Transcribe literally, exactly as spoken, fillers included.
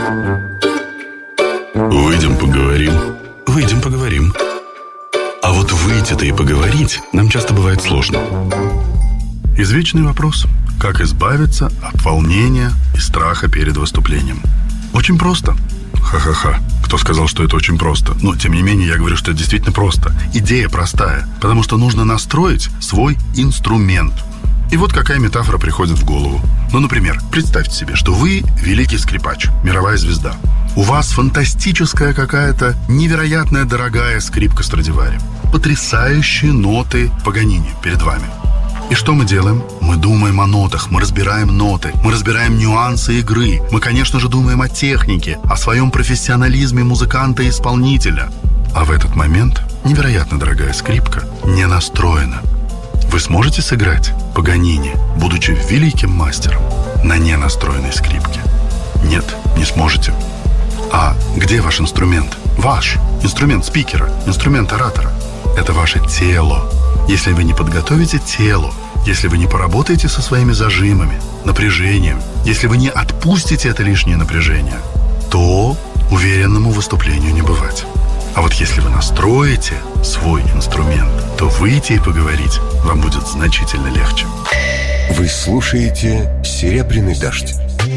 Выйдем, поговорим. Выйдем, поговорим. А вот выйти-то и поговорить нам часто бывает сложно. Извечный вопрос: как избавиться от волнения и страха перед выступлением? Очень просто. Ха-ха-ха. Кто сказал, что это очень просто? Но, тем не менее, я говорю, что это действительно просто. Идея простая, потому что нужно настроить свой инструмент. И вот какая метафора приходит в голову. Ну, например, представьте себе, что вы великий скрипач, мировая звезда. У вас фантастическая какая-то невероятная дорогая скрипка Страдивари. Потрясающие ноты Паганини перед вами. И что мы делаем? Мы думаем о нотах, мы разбираем ноты, мы разбираем нюансы игры. Мы, конечно же, думаем о технике, о своем профессионализме музыканта и исполнителя. А в этот момент невероятно дорогая скрипка не настроена. Вы сможете сыграть Паганини, будучи великим мастером, на ненастроенной скрипке? Нет, не сможете. А где ваш инструмент? Ваш инструмент спикера, инструмент оратора. Это ваше тело. Если вы не подготовите тело, если вы не поработаете со своими зажимами, напряжением, если вы не отпустите это лишнее напряжение, то уверенному выступлению не бывать. А вот если вы настроите свой инструмент, то выйти и поговорить вам будет значительно легче. Вы слушаете «Серебряный дождь».